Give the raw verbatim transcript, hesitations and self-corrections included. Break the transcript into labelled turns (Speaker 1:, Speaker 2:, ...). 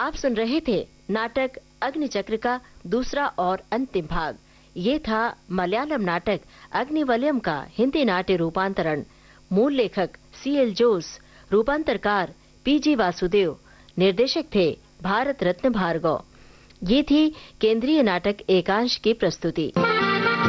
Speaker 1: आप सुन रहे थे नाटक अग्निचक्र का दूसरा और अंतिम भाग। ये था मलयालम नाटक अग्निवलयम का हिंदी नाट्य रूपांतरण। मूल लेखक सी एल जोस, रूपांतरकार पी जी वासुदेव, निर्देशक थे भारत रत्न भार्गव। ये थी केंद्रीय नाटक एकांश की प्रस्तुति।